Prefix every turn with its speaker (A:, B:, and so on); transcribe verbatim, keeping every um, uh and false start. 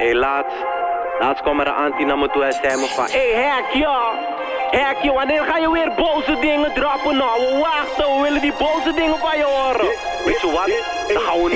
A: Hé, laatst. Laatst kwam er een anti naar me toe en zei me van... Hé, hey, hek, joh. Hek, joh, wanneer ga je weer boze dingen droppen? Nou, we wachten, we willen die boze dingen van je horen. Weet je wat? Dan gaan we